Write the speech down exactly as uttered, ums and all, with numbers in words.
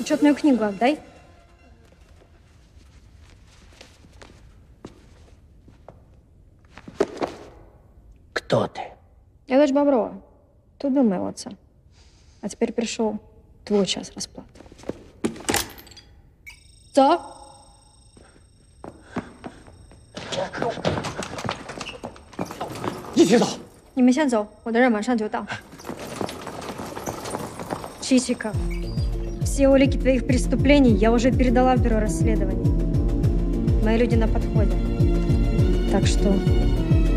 учетную книгу отдай. Кто ты? Я дочь Боброва. Тут был моего отца. А теперь пришел твой час расплаты. Co? 一起走。 你们先走，我的人马上就到。Чичиков, все улики твоих преступлений я уже передала в бюро расследований. Мои люди на подходе. Так что